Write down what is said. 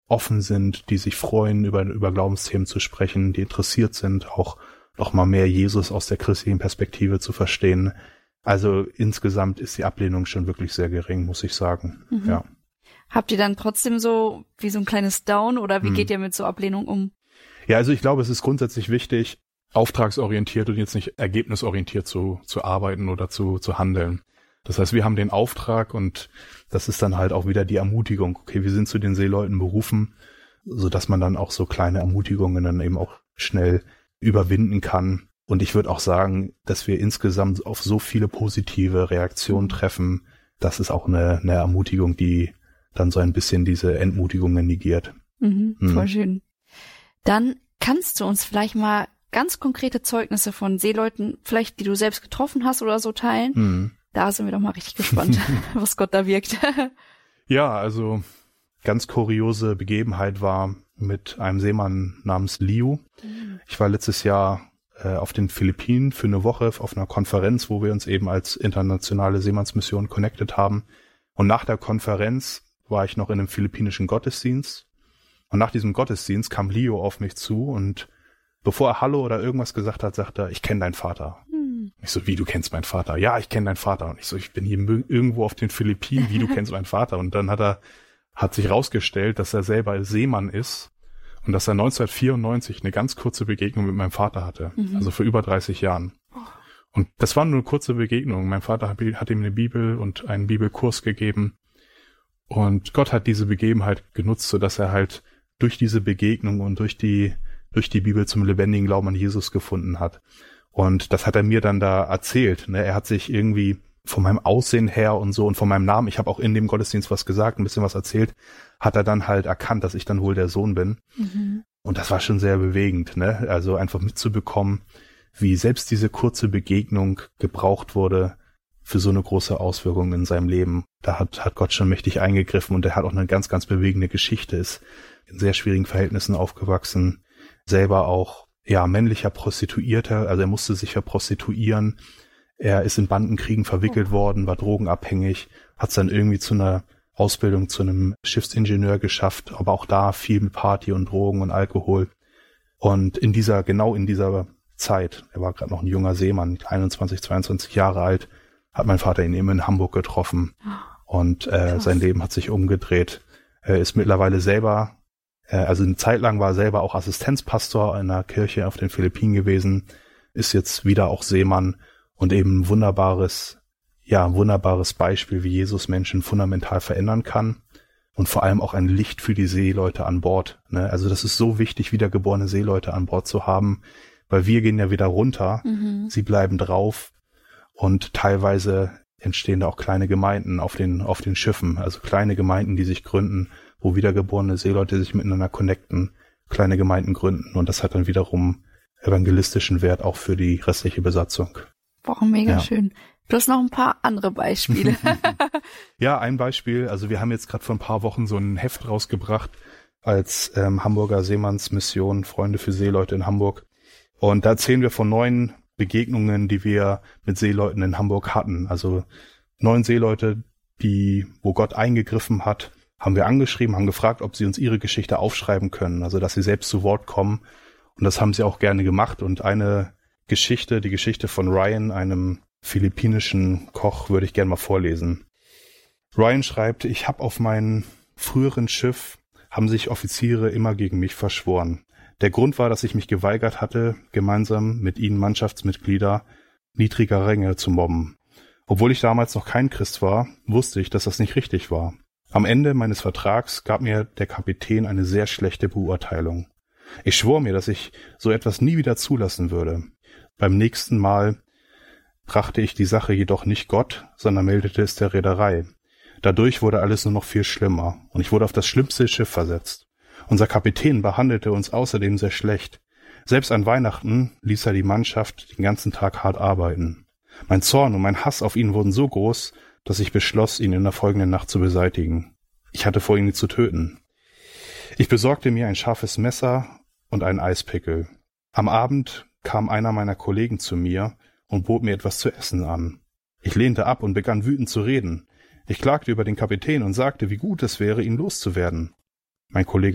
offen sind, die sich freuen, über Glaubensthemen zu sprechen, die interessiert sind, auch noch mal mehr Jesus aus der christlichen Perspektive zu verstehen. Also insgesamt ist die Ablehnung schon wirklich sehr gering, muss ich sagen. Mhm. Ja. Habt ihr dann trotzdem so wie so ein kleines Down oder wie geht ihr mit so Ablehnung um? Ja, also ich glaube, es ist grundsätzlich wichtig, auftragsorientiert und jetzt nicht ergebnisorientiert zu arbeiten oder zu handeln. Das heißt, wir haben den Auftrag und das ist dann halt auch wieder die Ermutigung. Okay, wir sind zu den Seeleuten berufen, so dass man dann auch so kleine Ermutigungen dann eben auch schnell überwinden kann. Und ich würde auch sagen, dass wir insgesamt auf so viele positive Reaktionen treffen, das ist auch eine Ermutigung, die dann so ein bisschen diese Entmutigungen negiert. Voll schön. Dann kannst du uns vielleicht mal ganz konkrete Zeugnisse von Seeleuten, vielleicht die du selbst getroffen hast oder so teilen. Da sind wir doch mal richtig gespannt, was Gott da wirkt. Ja, also ganz kuriose Begebenheit war mit einem Seemann namens Liu. Ich war letztes Jahr auf den Philippinen für eine Woche auf einer Konferenz, wo wir uns eben als internationale Seemannsmission connected haben. Und nach der Konferenz war ich noch in einem philippinischen Gottesdienst. Und nach diesem Gottesdienst kam Leo auf mich zu und bevor er Hallo oder irgendwas gesagt hat, sagt er, ich kenne deinen Vater. Ich so, wie, du kennst meinen Vater? Ja, ich kenne deinen Vater. Und ich so, ich bin hier irgendwo auf den Philippinen, wie, du kennst meinen Vater? Und dann hat sich rausgestellt, dass er selber Seemann ist und dass er 1994 eine ganz kurze Begegnung mit meinem Vater hatte. Also vor über 30 Jahren. Und das war nur eine kurze Begegnung. Mein Vater hat ihm eine Bibel und einen Bibelkurs gegeben. Und Gott hat diese Begebenheit genutzt, sodass er halt durch diese Begegnung und durch die Bibel zum lebendigen Glauben an Jesus gefunden hat. Und das hat er mir dann da erzählt. Ne? Er hat sich irgendwie von meinem Aussehen her und so und von meinem Namen, ich habe auch in dem Gottesdienst was gesagt, ein bisschen was erzählt, hat er dann halt erkannt, dass ich dann wohl der Sohn bin. Und das war schon sehr bewegend, ne? Also einfach mitzubekommen, wie selbst diese kurze Begegnung gebraucht wurde für so eine große Auswirkung in seinem Leben. Da hat Gott schon mächtig eingegriffen und er hat auch eine ganz, ganz bewegende Geschichte, ist in sehr schwierigen Verhältnissen aufgewachsen, selber auch männlicher Prostituierter, also er musste sich verprostituieren. Er ist in Bandenkriegen verwickelt worden, war drogenabhängig, hat es dann irgendwie zu einer Ausbildung zu einem Schiffsingenieur geschafft, aber auch da viel mit Party und Drogen und Alkohol. Und genau in dieser Zeit, er war gerade noch ein junger Seemann, 21, 22 Jahre alt, hat mein Vater ihn eben in Hamburg getroffen. Und sein Leben hat sich umgedreht. Er ist mittlerweile selber, also eine Zeit lang war er selber auch Assistenzpastor in einer Kirche auf den Philippinen gewesen, ist jetzt wieder auch Seemann und eben ein wunderbares Beispiel, wie Jesus Menschen fundamental verändern kann und vor allem auch ein Licht für die Seeleute an Bord. Ne? Also das ist so wichtig, wiedergeborene Seeleute an Bord zu haben, weil wir gehen ja wieder runter, sie bleiben drauf und teilweise entstehen da auch kleine Gemeinden auf den Schiffen, also kleine Gemeinden, die sich gründen, wo wiedergeborene Seeleute sich miteinander connecten, kleine Gemeinden gründen und das hat dann wiederum evangelistischen Wert auch für die restliche Besatzung. Boah, mega schön. Du hast noch ein paar andere Beispiele. Ja, ein Beispiel, also wir haben jetzt gerade vor ein paar Wochen so ein Heft rausgebracht als Hamburger Seemannsmission, Freunde für Seeleute in Hamburg. Und da erzählen wir von 9 Begegnungen, die wir mit Seeleuten in Hamburg hatten. Also 9 Seeleute, wo Gott eingegriffen hat, haben wir angeschrieben, haben gefragt, ob sie uns ihre Geschichte aufschreiben können, also dass sie selbst zu Wort kommen. Und das haben sie auch gerne gemacht. Und eine Geschichte, die Geschichte von Ryan, einem philippinischen Koch, würde ich gerne mal vorlesen. Ryan schreibt, ich habe auf meinem früheren Schiff, haben sich Offiziere immer gegen mich verschworen. Der Grund war, dass ich mich geweigert hatte, gemeinsam mit ihnen Mannschaftsmitglieder niedriger Ränge zu mobben. Obwohl ich damals noch kein Christ war, wusste ich, dass das nicht richtig war. Am Ende meines Vertrags gab mir der Kapitän eine sehr schlechte Beurteilung. Ich schwor mir, dass ich so etwas nie wieder zulassen würde. Beim nächsten Mal brachte ich die Sache jedoch nicht Gott, sondern meldete es der Reederei. Dadurch wurde alles nur noch viel schlimmer und ich wurde auf das schlimmste Schiff versetzt. Unser Kapitän behandelte uns außerdem sehr schlecht. Selbst an Weihnachten ließ er die Mannschaft den ganzen Tag hart arbeiten. Mein Zorn und mein Hass auf ihn wurden so groß, dass ich beschloss, ihn in der folgenden Nacht zu beseitigen. Ich hatte vor, ihn zu töten. Ich besorgte mir ein scharfes Messer und einen Eispickel. Am Abend kam einer meiner Kollegen zu mir und bot mir etwas zu essen an. Ich lehnte ab und begann wütend zu reden. Ich klagte über den Kapitän und sagte, wie gut es wäre, ihn loszuwerden. Mein Kollege